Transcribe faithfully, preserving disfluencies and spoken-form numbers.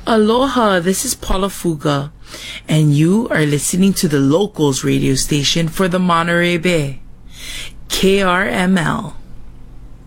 Aloha, this is Paula Fuga, and you are listening to the Locals radio station for the Monterey Bay, K R M L,